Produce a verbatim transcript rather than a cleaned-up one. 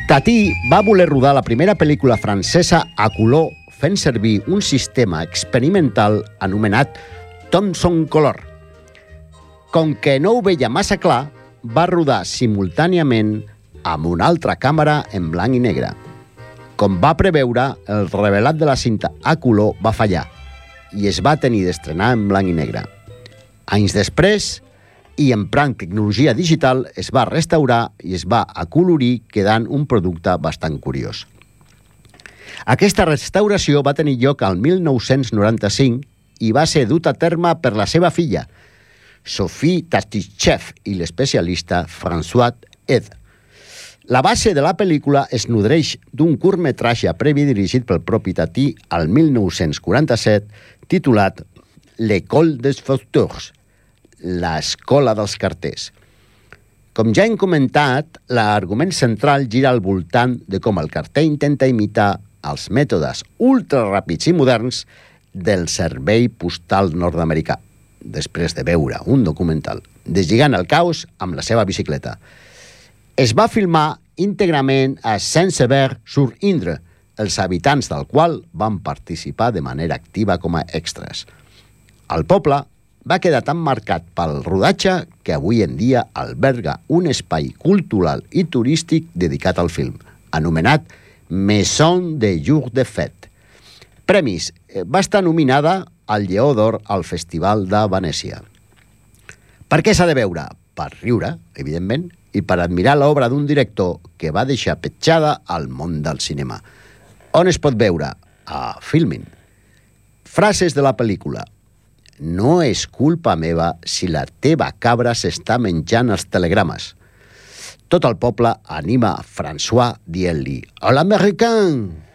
Tati va voler rodar la primera pel·lícula francesa a color fent servir un sistema experimental anomenat Thomson Color. Com que no ho veia massa clar, va rodar simultàniament amb una altra càmera en blanc i negre. Com va preveure, el revelat de la cinta a color va fallar i es va tenir d'estrenar en blanc i negre. Anys després, i emprant tecnologia digital, es va restaurar i es va acolorir, quedant un producte bastant curiós. Aquesta restauració va tenir lloc al mil nou-cents noranta-cinc i va ser dut a terme per la seva filla, Sophie Tatichev, i l'especialista François Ed. La base de la pel·lícula es nodreix d'un curtmetratge previ dirigit pel propi Tati al mil nou-cents quaranta-set, titulat L'École des Fauteurs, l'escola dels carters. Com ja hem comentat, l'argument central gira al voltant de com el carter intenta imitar els mètodes ultraràpids i moderns del servei postal nord-americà, després de veure un documental, deslligant el caos amb la seva bicicleta. Es va filmar íntegrament a Saint-Sever-sur-Indre, els habitants del qual van participar de manera activa com a extras. El poble va quedar tan marcat pel rodatge que avui en dia alberga un espai cultural i turístic dedicat al film, anomenat Maison de Jour de Fête. Premis: va estar nominada al Lleó d'Or al Festival de Venècia. Per què s'ha de veure? Per riure, evidentment, i per admirar l'obra d'un director que va deixar petjada al món del cinema. On es pot veure? A Filmin. Frases de la pel·lícula. No és culpa meva si la teva cabra s'està menjant els telegrames. Tot el poble anima François dient-li «A l'americain!»